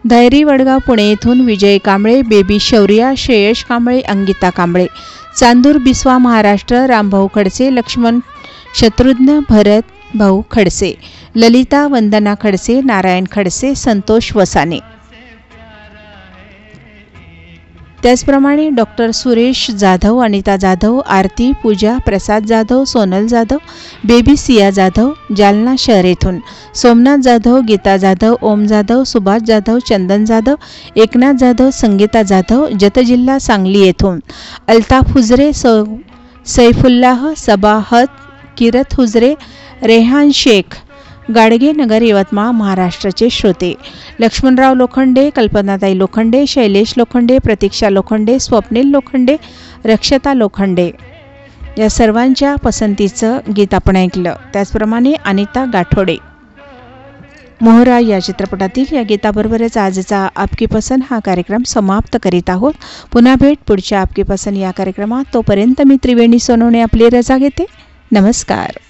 धैर्य वडगाव पुणे येथून विजय कांबळे, बेबी शौर्या, श्रेयश कांबळे, अंकिता कांबळे. चांदूर बिस्वा महाराष्ट्र रामभाऊ खडसे, लक्ष्मण शत्रुघ्न, भरत भाऊ खडसे, ललिता वंदना खडसे, नारायण खडसे, संतोष वसाने. त्याचप्रमाणे डॉक्टर सुरेश जाधव, अनिता जाधव, आरती, पूजा, प्रसाद जाधव, सोनल जाधव, बेबी सिया जाधव, जालना शहर येथून सोमनाथ जाधव, गीता जाधव, ओम जाधव, सुभाष जाधव, चंदन जाधव, एकनाथ जाधव, संगीता जाधव, जत जिल्हा सांगली येथून अल्ताफ हुजरे, सैफुल्लाह, सबाहत, किरत हुजरे, रेहान शेख, गाडगे नगर यवतमाळ महाराष्ट्राचे श्रोते लक्ष्मणराव लोखंडे, कल्पनाताई लोखंडे, शैलेश लोखंडे, प्रतीक्षा लोखंडे, स्वप्नील लोखंडे, रक्षता लोखंडे या सर्वांच्या पसंतीचं गीत आपण ऐकलं. त्याचप्रमाणे अनिता गाठोडे, मोहरा या चित्रपटातील या गीताबरोबरच आजचा आपकी पसंद हा कार्यक्रम समाप्त करीत आहोत. पुन्हा भेट पुढच्या आपकी पसंद या कार्यक्रमात. तोपर्यंत मी त्रिवेणी सोनवणे आपली रजा घेते. नमस्कार.